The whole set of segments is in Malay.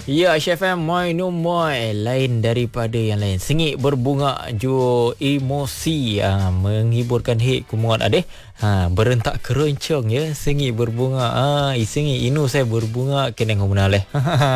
Ya, HFM Moi No Moi, lain daripada yang lain. Sengit berbunga jo emosi, menghiburkan hit kumuat adeh. Berentak keroncong ya, sengit berbunga. Sengit inu saya berbunga kena ngomong leh.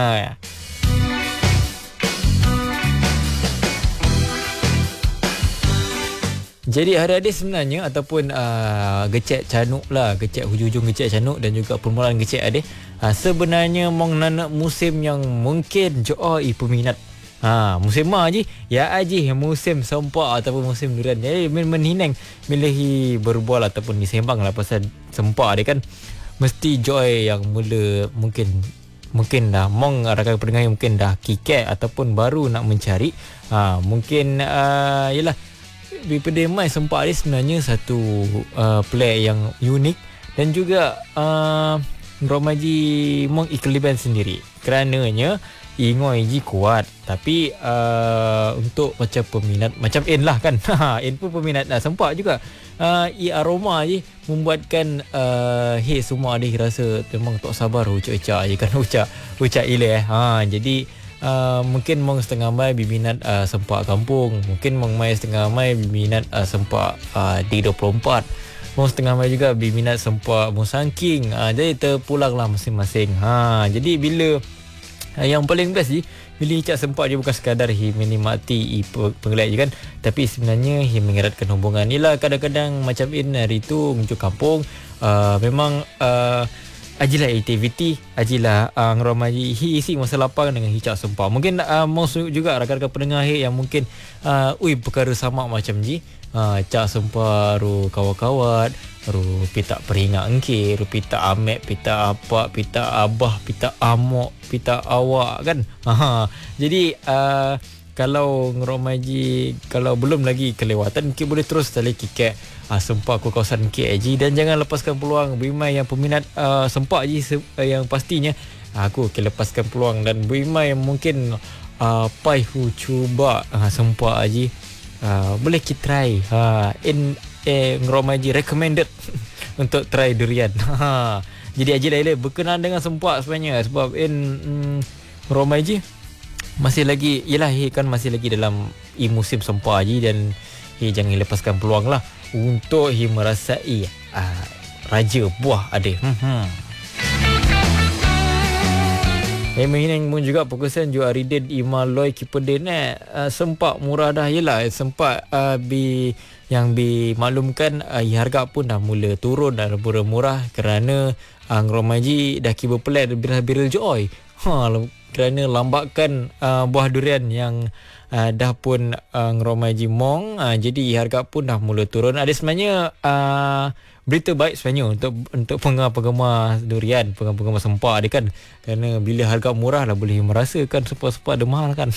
Jadi hari adik sebenarnya ataupun gecek canuk lah, gecek hujung-hujung gecek canuk dan juga permulaan gecek adik. Sebenarnya mong nanak musim yang mungkin joai peminat. Musim je ya aji musim sempak ataupun musim durian. Jadi menhinang milahi berbual ataupun disembang lah pasal sempak dia kan. Mesti joy yang mula mungkin dah mong rakan pendengar mungkin dah kikek ataupun baru nak mencari. Mungkin yalah daripada mai sempak dia sebenarnya satu play yang unik dan juga Romaji mong ikliban sendiri kerananya ingoi ji kuat tapi untuk macam peminat macam En lah kan. En pun peminat dah sempak juga. Aroma je membuatkan semua dia rasa memang tak sabar ucap-ucap je kan ucap ile. Jadi mungkin mong setengah mai berminat sempak kampung, mungkin mong mai setengah mai berminat sempak D24, mong setengah mai juga berminat sempak Musangking. Jadi terpulanglah masing-masing. Jadi bila yang paling best bila Icak sempak dia bukan sekadar menikmati pengelak je kan, tapi sebenarnya mengeratkan hubungan. Yelah kadang-kadang macam hari tu menuju kampung, memang ajilah aktiviti, ajilah ngeromaji isi masa lapang dengan Icak sempak. Mungkin mau juga rakan-rakan pendengar yang mungkin perkara sama macam ji. Cak sempak ru kawat-kawat, ru pita peringat engke, ru pita amek, pita apa, pita abah, pita amok, pita awak kan. Jadi kalau ngeromaji, kalau belum lagi kelewatan, kita boleh terus tali kikek sempak ke kawasan KIG dan jangan lepaskan peluang Bimai yang peminat sempak je yang pastinya aku akan lepaskan peluang dan Bimai yang mungkin paihu cuba sempak je boleh kita try. Ngeromaji recommended untuk try durian. Jadi ajilah berkenaan dengan sempak sebenarnya sebab ngeromaji masih lagi kan masih lagi dalam musim sempak je dan jangan lepaskan peluang lah untuk merasai raja buah adik. Menginang pun juga perkesan juga Ridin Imaloi Kipeden sempak murah dah. Yelah sempak yang dimaklumkan harga pun dah mula turun dan murah kerana ngeromaji dah kibar pelat biril joy. Kerana lambakan buah durian yang dah pun ngeromaji mong, jadi harga pun dah mula turun. Ada sebenarnya berita baik sebenarnya untuk penggemar durian, penggemar sempak dia kan, kerana bila harga murah lah boleh merasakan sempak-sempak ada mahal kan.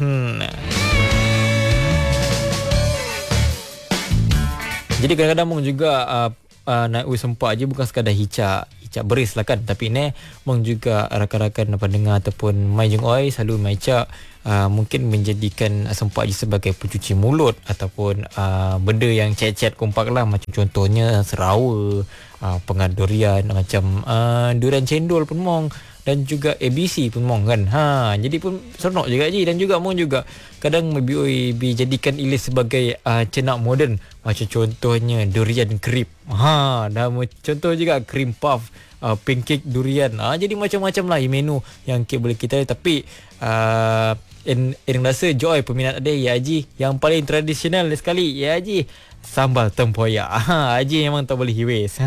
Jadi kadang-kadang mong juga nak sempak je bukan sekadar hicak beris lah kan, tapi mong juga rakan-rakan pendengar ataupun mai jeng oi selalu mai cak mungkin menjadikan sempak je sebagai pencuci mulut ataupun benda yang cet-cet kompak lah, macam contohnya serawa, pengat durian, macam durian cendol pun mong dan juga ABC pun mong kan. Jadi pun seronok juga je dan juga mong juga kadang dijadikan ilis sebagai cenak moden, macam contohnya durian crepe. Contoh juga cream puff, pancake durian. Jadi macam-macam lah menu yang boleh kita, tapi rasa joy peminat ada ya Haji yang paling tradisional sekali ya Haji sambal tempoyak. Haji memang tak boleh hiwis.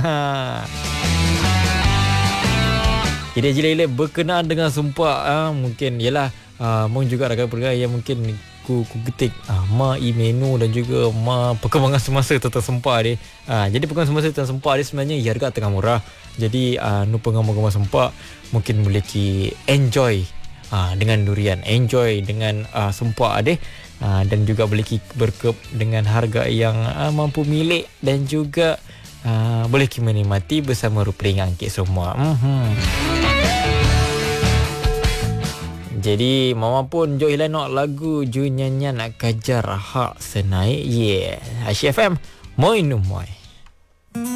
Jadi Haji berkenaan dengan sempak, mungkin yalah mungkin juga rakan pendengar yang mungkin ku ketik menu dan juga perkembangan semasa tentang sempak dia. Jadi perkembangan semasa tentang sempak dia sebenarnya harga tengah murah. Jadi penggemar-penggemar sempak mungkin boleh enjoy dengan durian, enjoy dengan sempak dia, dan juga boleh berkep dengan harga yang mampu milik dan juga boleh menikmati bersama rupiah angkit semua. Jadi mama pun jauh nak lagu ju nyanyian nak kajar hak senaik. HFM Moi No Moi.